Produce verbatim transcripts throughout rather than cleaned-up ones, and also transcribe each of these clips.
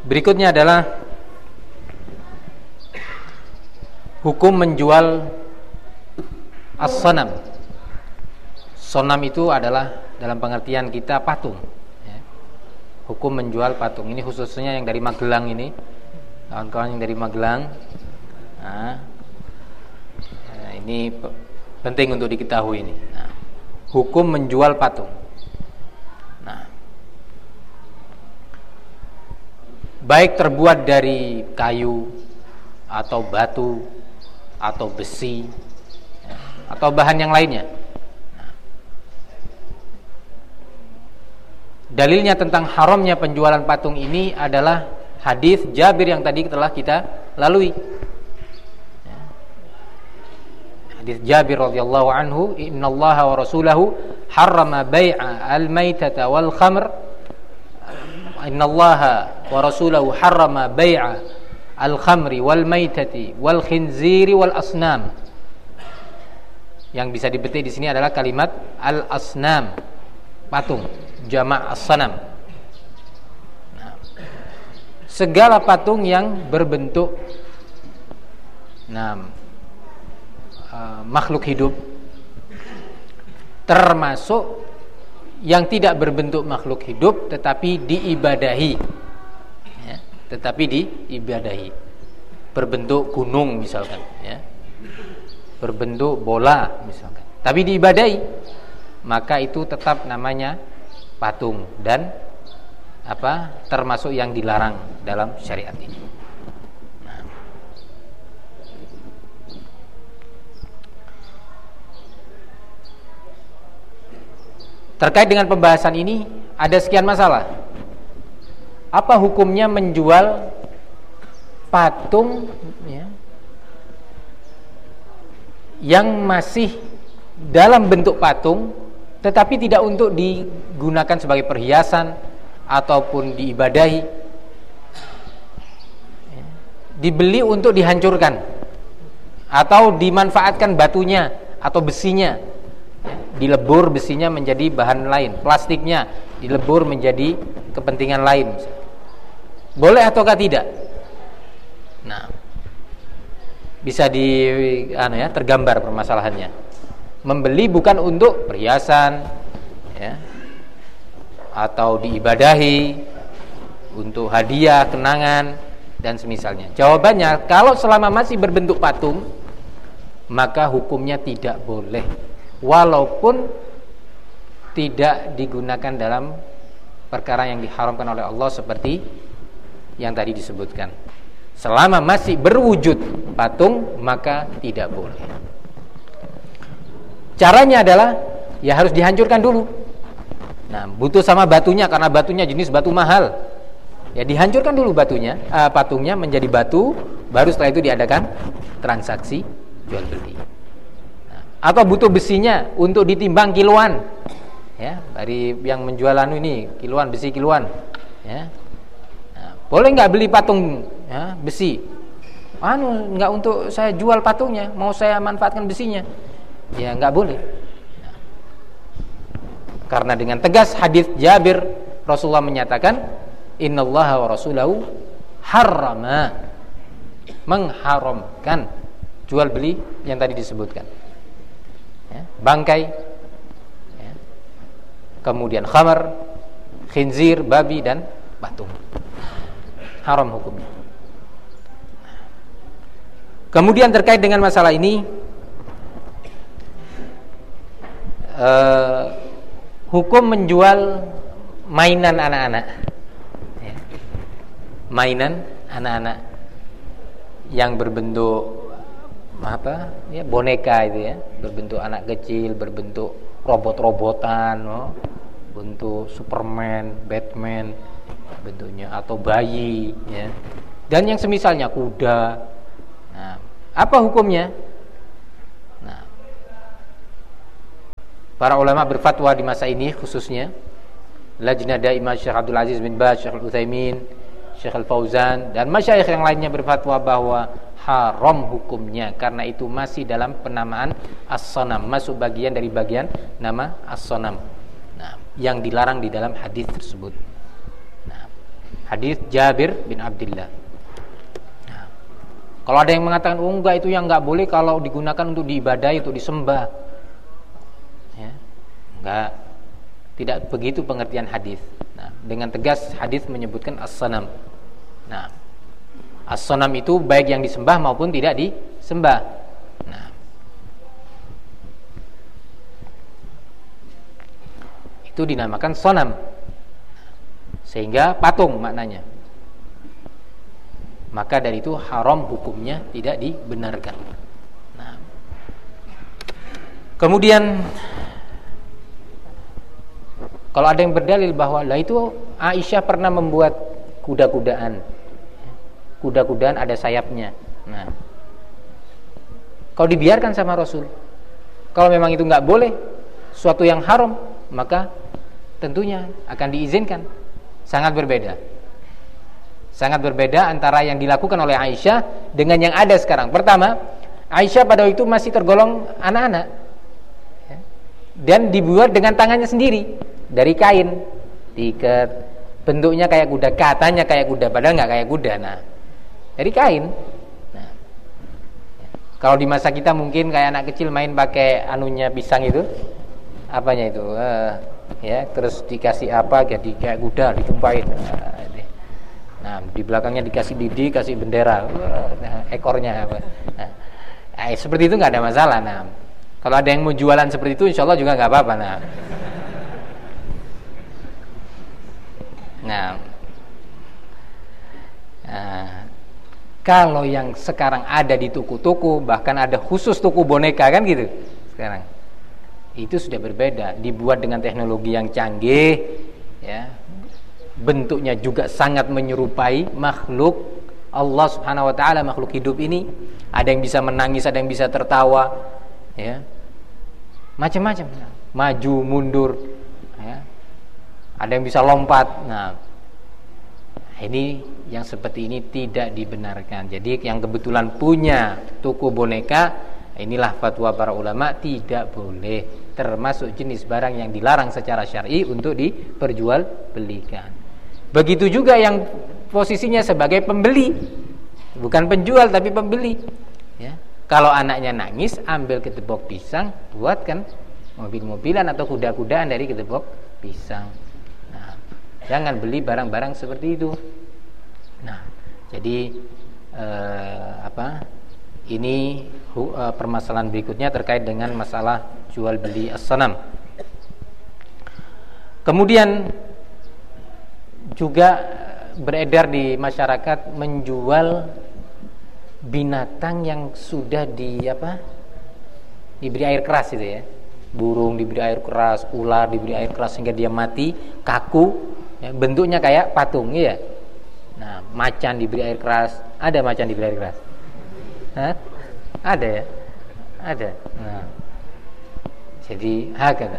Berikutnya adalah hukum menjual as-sanam. Sonam itu adalah dalam pengertian kita patung, ya. Hukum menjual patung ini khususnya yang dari Magelang ini, kawan-kawan yang dari Magelang. Nah, ini penting untuk diketahui ini. Nah, hukum menjual patung. Nah, baik terbuat dari kayu atau batu atau besi, ya, atau bahan yang lainnya. Nah, dalilnya tentang haramnya penjualan patung ini adalah hadis Jabir yang tadi telah kita lalui. Ya. Hadis Jabir radhiyallahu anhu, "Innallaha wa rasulahu harrama bai'a al-maitata wal khamr." Innallaha wa rasulahu harrama bai'a al-khamri wal maitati wal khinziri wal asnam. Yang bisa dipetik di sini adalah kalimat al-asnam, patung, jamak as-sanam. Nah, segala patung yang berbentuk nah, uh, makhluk hidup, termasuk yang tidak berbentuk makhluk hidup tetapi diibadahi, ya, tetapi diibadahi, berbentuk gunung misalkan, ya, berbentuk bola misalkan, tapi diibadahi, maka itu tetap namanya patung dan apa termasuk yang dilarang dalam syariat ini. Nah, terkait dengan pembahasan ini ada sekian masalah. Apa hukumnya menjual patung, ya, yang masih dalam bentuk patung tetapi tidak untuk digunakan sebagai perhiasan ataupun diibadahi, ya, dibeli untuk dihancurkan atau dimanfaatkan batunya atau besinya, ya, dilebur besinya menjadi bahan lain, plastiknya dilebur menjadi kepentingan lain, boleh ataukah tidak? Nah, bisa di anu ya, tergambar permasalahannya. Membeli bukan untuk perhiasan, ya, atau diibadahi, untuk hadiah, kenangan dan semisalnya. Jawabannya, kalau selama masih berbentuk patung, maka hukumnya tidak boleh, walaupun tidak digunakan dalam perkara yang diharamkan oleh Allah seperti yang tadi disebutkan. Selama masih berwujud patung, maka tidak boleh. Caranya adalah ya harus dihancurkan dulu. Nah, butuh sama batunya karena batunya jenis batu mahal. Ya dihancurkan dulu batunya, uh, patungnya menjadi batu, baru setelah itu diadakan transaksi jual beli. Nah, atau butuh besinya untuk ditimbang kiloan. Ya, dari yang menjual anu ini, kiloan, besi kiloan, ya. Nah, boleh enggak beli patung, ya, besi? Anu enggak untuk saya jual patungnya, mau saya manfaatkan besinya. Ya enggak boleh. Nah, karena dengan tegas hadis Jabir, Rasulullah menyatakan, "Innallaha wa rasulahu harrama," mengharamkan jual beli yang tadi disebutkan, ya, bangkai, ya, kemudian khamar, khinzir, babi dan patung, haram hukumnya. Kemudian terkait dengan masalah ini, uh, hukum menjual mainan anak-anak, ya, mainan anak-anak yang berbentuk apa, ya, boneka itu, ya, berbentuk anak kecil, berbentuk robot-robotan, oh, bentuk Superman, Batman bentuknya, atau bayi, ya, dan yang semisalnya, kuda. Nah, apa hukumnya? Nah, para ulama berfatwa di masa ini, khususnya Lajnah Daimah Syekh Abdul Aziz bin Baz, Syekh Al-Utsaimin, Syekh Al-Fauzan dan masyayikh yang lainnya berfatwa bahwa haram hukumnya karena itu masih dalam penamaan as-sanam, masuk bagian dari bagian nama as-sanam. Nah, yang dilarang di dalam hadis tersebut. Nah, hadis Jabir bin Abdullah. Nah, kalau ada yang mengatakan oh enggak, itu yang enggak boleh kalau digunakan untuk diibadahi, untuk disembah, ya, enggak, tidak begitu pengertian hadis. Nah, dengan tegas hadis menyebutkan as-sanam. Nah, as-sanam itu baik yang disembah maupun tidak disembah. Nah, itu dinamakan sanam. Sehingga patung maknanya. Maka dari itu haram hukumnya, tidak dibenarkan. Nah, kemudian kalau ada yang berdalil bahwa lah itu Aisyah pernah membuat kuda-kudaan, kuda-kudaan ada sayapnya. Nah, kalau dibiarkan sama Rasul, kalau memang itu nggak boleh, suatu yang haram, maka tentunya akan diizinkan. Sangat berbeda. Sangat berbeda antara yang dilakukan oleh Aisyah dengan yang ada sekarang. Pertama, Aisyah pada itu masih tergolong anak-anak, ya, dan dibuat dengan tangannya sendiri dari kain, diikat, bentuknya kayak kuda, katanya kayak kuda, padahal nggak kayak kuda. Nah, dari kain. Nah, kalau di masa kita mungkin kayak anak kecil main pakai anunya pisang itu, apanya itu? Uh, ya, terus dikasih apa jadi kayak kuda, ditumpahin. Nah, di belakangnya dikasih lidi, kasih bendera, nah, ekornya apa. Nah, eh, seperti itu nggak ada masalah. Nah, kalau ada yang mau jualan seperti itu, insya Allah juga nggak apa-apa. Nah, nah, nah, kalau yang sekarang ada di toko-toko, bahkan ada khusus toko boneka kan gitu sekarang. Itu sudah berbeda, dibuat dengan teknologi yang canggih, ya, bentuknya juga sangat menyerupai makhluk Allah Subhanahu Wa Taala, makhluk hidup ini. Ada yang bisa menangis, ada yang bisa tertawa, ya, macam-macam, maju mundur, ya, ada yang bisa lompat. Nah, ini yang seperti ini tidak dibenarkan. Jadi yang kebetulan punya toko boneka, inilah fatwa para ulama, tidak boleh, termasuk jenis barang yang dilarang secara syar'i untuk diperjualbelikan. Begitu juga yang posisinya sebagai pembeli, bukan penjual tapi pembeli, ya. Kalau anaknya nangis, ambil kedebok pisang, buatkan mobil-mobilan atau kuda-kudaan dari kedebok pisang. Nah, jangan beli barang-barang seperti itu. Nah, jadi eh, apa? Ini uh, permasalahan berikutnya terkait dengan masalah jual beli as-sanam. Kemudian juga beredar di masyarakat menjual binatang yang sudah di apa? Diberi air keras itu ya. Burung diberi air keras, ular diberi air keras sehingga dia mati, kaku, ya, bentuknya kayak patung, ya. Nah, macan diberi air keras, ada macan diberi air keras. Hah? Ada ya? Ada. Nah, jadi hakata.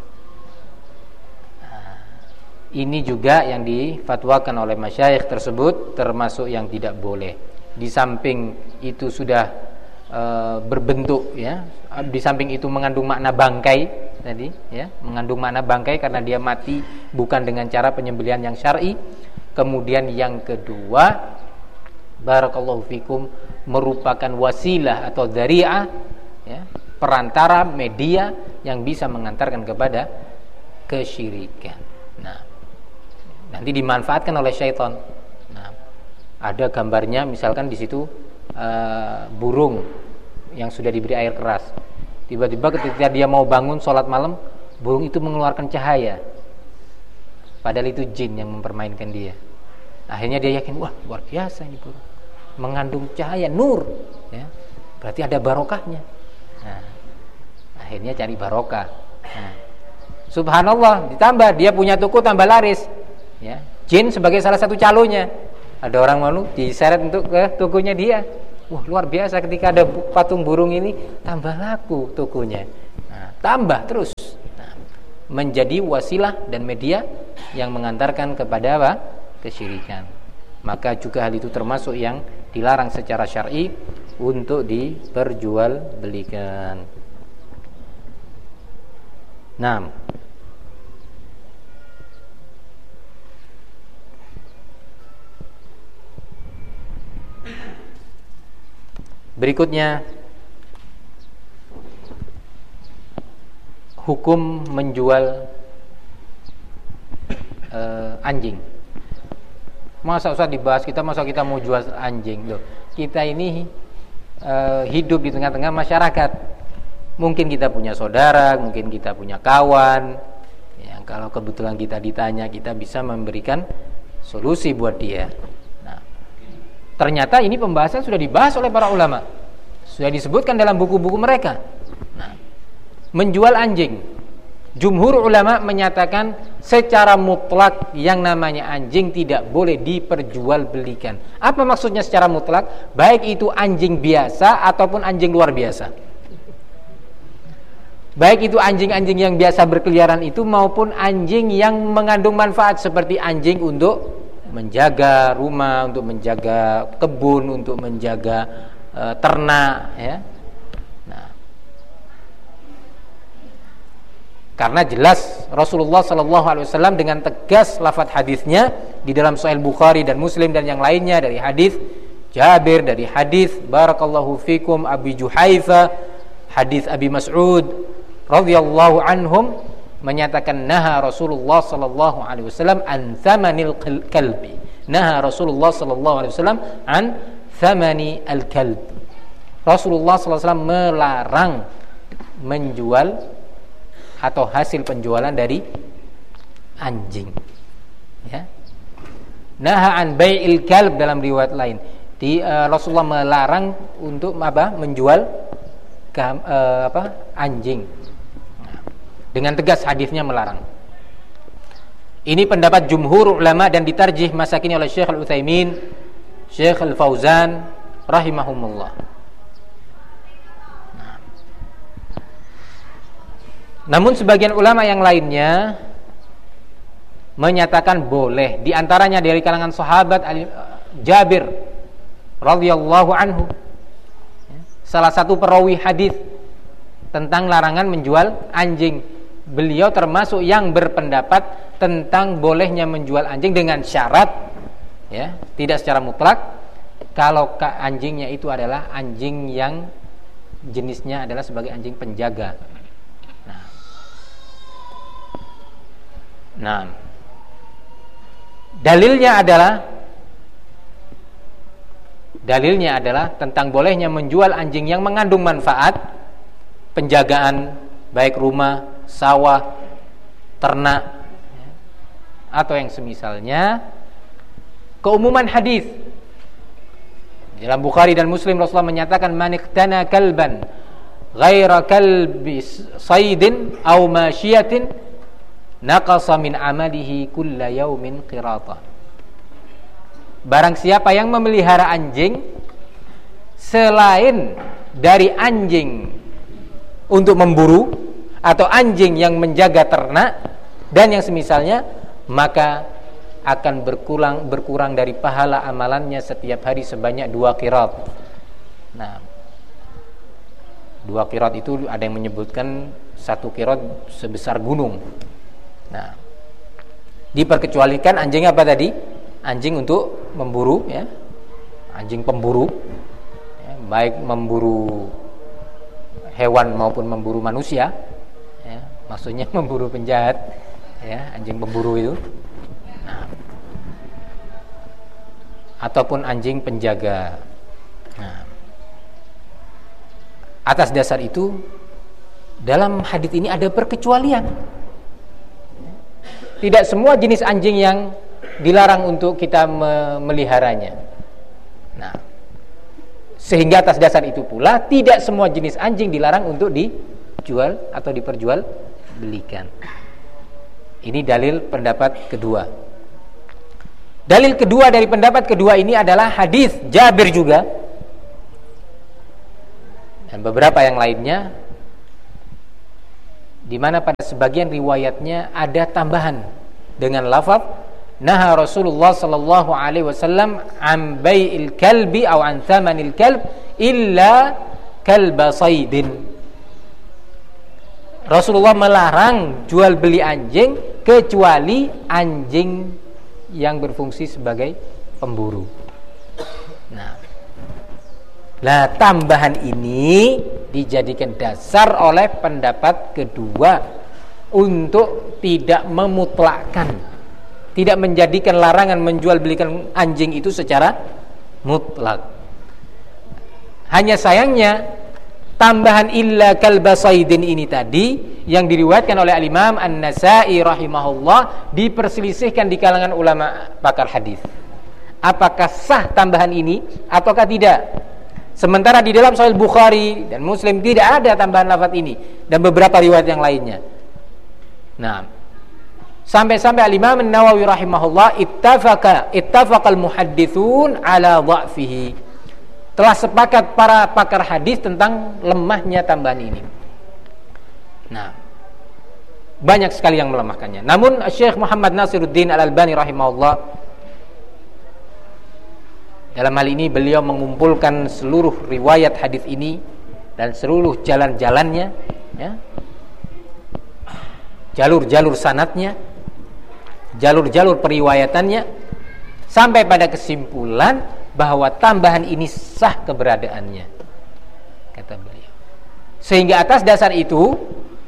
Nah, ini juga yang difatwakan oleh masyayikh tersebut termasuk yang tidak boleh. Di samping itu sudah e, berbentuk, ya. Di samping itu mengandung makna bangkai tadi, ya, mengandung makna bangkai karena dia mati bukan dengan cara penyembelihan yang syar'i. Kemudian yang kedua, barakallahu fikum, merupakan wasilah atau dzari'ah, ya, perantara media yang bisa mengantarkan kepada kesyirikan. Nah, nanti dimanfaatkan oleh syaitan. Nah, ada gambarnya misalkan di situ uh, burung yang sudah diberi air keras. Tiba-tiba ketika dia mau bangun sholat malam, burung itu mengeluarkan cahaya. Padahal itu jin yang mempermainkan dia. Akhirnya dia yakin, wah luar biasa ini burung, mengandung cahaya nur, ya, berarti ada barokahnya. Nah, akhirnya cari barokah. Nah, subhanallah, ditambah dia punya toko tambah laris, ya. Jin sebagai salah satu calonnya. Ada orang malu diseret untuk ke tokonya dia. Wah luar biasa, ketika ada patung burung ini tambah laku tokonya. Nah, tambah terus. Nah, menjadi wasilah dan media yang mengantarkan kepada apa? Kesyirikan. Maka juga hal itu termasuk yang dilarang secara syar'i untuk diperjualbelikan. Nah, Berikutnya, hukum menjual uh, anjing. Masa usah dibahas kita, masa kita mau jual anjing? Loh, kita ini uh, hidup di tengah-tengah masyarakat. Mungkin kita punya saudara, mungkin kita punya kawan. Ya, kalau kebetulan kita ditanya, kita bisa memberikan solusi buat dia. Nah, ternyata ini pembahasan sudah dibahas oleh para ulama, sudah disebutkan dalam buku-buku mereka. Nah, menjual anjing, jumhur ulama menyatakan secara mutlak yang namanya anjing tidak boleh diperjualbelikan. Apa maksudnya secara mutlak? Baik itu anjing biasa ataupun anjing luar biasa. Baik itu anjing-anjing yang biasa berkeliaran itu maupun anjing yang mengandung manfaat seperti anjing untuk menjaga rumah, untuk menjaga kebun, untuk menjaga e, ternak, ya. Nah, karena jelas Rasulullah Shallallahu Alaihi Wasallam dengan tegas lafadz hadisnya di dalam Sahih Bukhari dan Muslim dan yang lainnya dari hadis Jabir, dari hadis Barakallahu fikum Abi Juhaifa, hadis Abi Mas'ud radhiyallahu anhum menyatakan naha Rasulullah sallallahu alaihi wasallam an thamanil kalbi. Naha Rasulullah sallallahu alaihi wasallam an thamani al-kalb. Rasulullah sallallahu alaihi wasallam melarang menjual atau hasil penjualan dari anjing. Ya. Naha an bai'il kalb dalam riwayat lain. Di uh, Rasulullah melarang untuk apa? Menjual kam, uh, apa? anjing. Dengan tegas hadisnya melarang. Ini pendapat jumhur ulama dan ditarjih masa kini oleh Syekh Al-Utsaimin, Syekh Al-Fauzan rahimahumullah. Nah. Namun sebagian ulama yang lainnya menyatakan boleh. Di antaranya dari kalangan sahabat Jabir radhiyallahu anhu, salah satu perawi hadis tentang larangan menjual anjing. Beliau termasuk yang berpendapat tentang bolehnya menjual anjing dengan syarat, ya, tidak secara mutlak, kalau anjingnya itu adalah anjing yang jenisnya adalah sebagai anjing penjaga. Nah, nah dalilnya adalah dalilnya adalah tentang bolehnya menjual anjing yang mengandung manfaat penjagaan, baik rumah, sawah, ternak, atau yang semisalnya. Keumuman hadis dalam Bukhari dan Muslim, Rasulullah menyatakan man iqtana kalban ghaira kalbi saydin aw mashiyatin naqasa min amalihi kulla yaumin qirata. Barang siapa yang memelihara anjing selain dari anjing untuk memburu atau anjing yang menjaga ternak dan yang semisalnya, maka akan berkurang berkurang dari pahala amalannya setiap hari sebanyak dua qirat. Nah, dua qirat itu ada yang menyebutkan satu qirat sebesar gunung. Nah, diperkecualikan anjing apa tadi? Anjing untuk memburu, ya, anjing pemburu, ya, baik memburu hewan maupun memburu manusia. Ya, maksudnya memburu penjahat, ya, anjing pemburu itu. Nah, ataupun anjing penjaga. Nah, atas dasar itu dalam hadis ini ada perkecualian. Tidak semua jenis anjing yang dilarang untuk kita memeliharanya. Nah, sehingga atas dasar itu pula tidak semua jenis anjing dilarang untuk dijual atau diperjual belikan. Ini dalil pendapat kedua. Dalil kedua dari pendapat kedua ini adalah hadis Jabir juga dan beberapa yang lainnya, di mana pada sebagian riwayatnya ada tambahan dengan lafaz naha Rasulullah sallallahu alaihi wasallam an bai'il kalbi aw an thamanil kalb illa kalba saydin. Rasulullah melarang jual beli anjing kecuali anjing yang berfungsi sebagai pemburu. Nah, Nah, tambahan ini dijadikan dasar oleh pendapat kedua untuk tidak memutlakkan, tidak menjadikan larangan menjual belikan anjing itu secara mutlak. Hanya sayangnya tambahan illa kalba saidin ini tadi yang diriwayatkan oleh al-Imam An-Nasa'i rahimahullah diperselisihkan di kalangan ulama pakar hadis. Apakah sah tambahan ini ataukah tidak? Sementara di dalam Sahih Bukhari dan Muslim tidak ada tambahan lafaz ini dan beberapa riwayat yang lainnya. Nah, sampai-sampai al-Imam An-Nawawi rahimahullah ittafaqa ittafaqal muhadditsun ala dha'fihi. Telah sepakat para pakar hadis tentang lemahnya tambahan ini. Nah, banyak sekali yang melemahkannya. Namun Syekh Muhammad Nasiruddin Al-Albani rahimahullah, dalam hal ini beliau mengumpulkan seluruh riwayat hadis ini dan seluruh jalan-jalannya, ya, jalur-jalur sanadnya, jalur-jalur periwayatannya, sampai pada kesimpulan bahwa tambahan ini sah keberadaannya, kata beliau. Sehingga atas dasar itu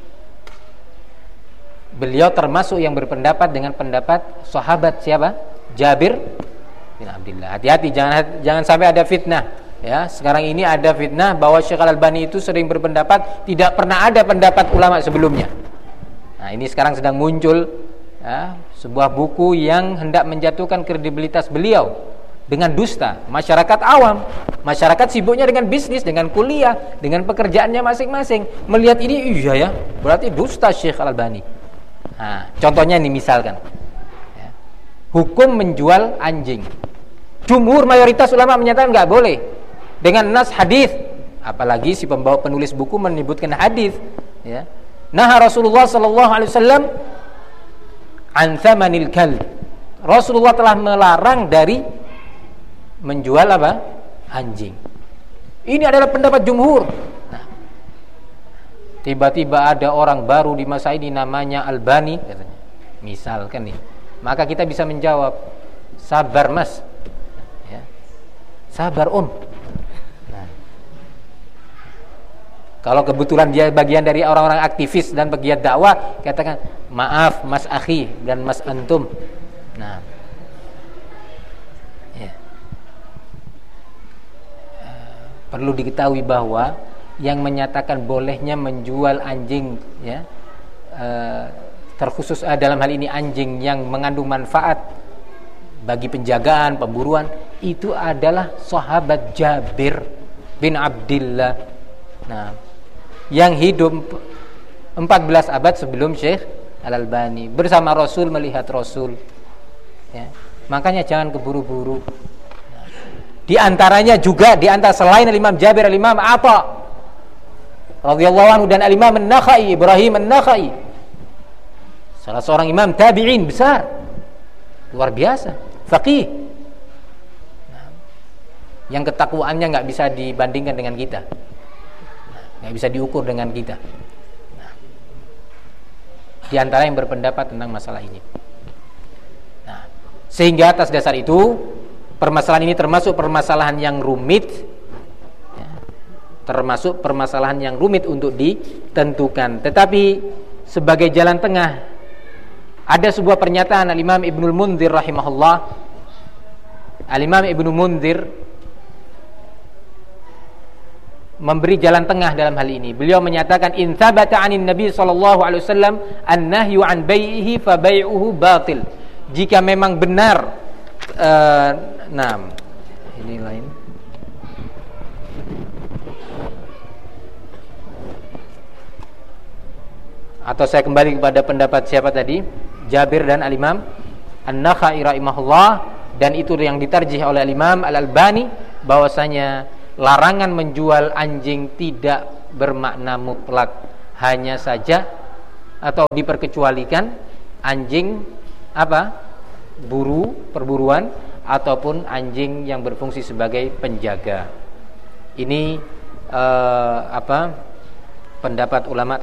beliau termasuk yang berpendapat dengan pendapat sahabat siapa? Jabir bin Abdullah. Hati-hati, jangan jangan sampai ada fitnah. Ya, sekarang ini ada fitnah bahwa Syekh Al-Albani itu sering berpendapat tidak pernah ada pendapat ulama sebelumnya. Nah, ini sekarang sedang muncul, ya, sebuah buku yang hendak menjatuhkan kredibilitas beliau dengan dusta. Masyarakat awam, masyarakat sibuknya dengan bisnis, dengan kuliah, dengan pekerjaannya masing-masing, melihat ini iya ya, berarti dusta Syekh Al-Albani. Nah, contohnya ini misalkan, ya, hukum menjual anjing. Jumhur mayoritas ulama menyatakan nggak boleh dengan nas hadis, apalagi si pembawa penulis buku menyebutkan hadis, ya. Nah, Rasulullah sallallahu alaihi wasallam an thamanil kalb. Rasulullah telah melarang dari menjual apa? Anjing. Ini adalah pendapat jumhur. Nah, tiba-tiba ada orang baru di masa ini namanya Albani katanya. Misalkan nih, maka kita bisa menjawab, sabar Mas. Ya. Sabar Om. Nah, kalau kebetulan dia bagian dari orang-orang aktivis dan pegiat dakwah, katakan, maaf Mas Akhi dan Mas Antum. Nah, ya. Uh, perlu diketahui bahwa yang menyatakan bolehnya menjual anjing, ya, uh, terkhusus uh, dalam hal ini anjing yang mengandung manfaat bagi penjagaan, pemburuan, itu adalah sahabat Jabir bin Abdullah. Nah, yang hidup empat belas abad sebelum Syekh Al-Albani, bersama Rasul, melihat Rasul, ya. Makanya jangan keburu-buru. Nah, di antaranya juga, di antara selain Imam Jabir, Imam Atha radhiyallahu anhu dan Imam An-Nakhai, Ibrahim An-Nakhai, salah seorang imam tabi'in besar, luar biasa, faqih, nah, yang ketakwaannya nggak bisa dibandingkan dengan kita, nggak bisa diukur dengan kita. Nah, di antara yang berpendapat tentang masalah ini. Nah, sehingga atas dasar itu permasalahan ini termasuk permasalahan yang rumit, ya, termasuk permasalahan yang rumit untuk ditentukan. Tetapi sebagai jalan tengah, ada sebuah pernyataan Al-Imam Ibnul Munzir rahimahullah. Al-Imam Ibnu Munzir memberi jalan tengah dalam hal ini. Beliau menyatakan, in thabata 'anin Nabi sallallahu alaihi wasallam an-nahyu 'an bai'ihi fa bai'uhu batil. Jika memang benar, uh, nah, ini lain. Atau saya kembali kepada pendapat siapa tadi? Jabir dan Al-Imam An-Nakhai rahimahullah, dan itu yang ditarjih oleh Al-Imam Al-Albani, bahwasanya larangan menjual anjing tidak bermakna mutlak, hanya saja atau diperkecualikan anjing apa? Buru, perburuan, ataupun anjing yang berfungsi sebagai penjaga. Ini uh, apa? Pendapat ulama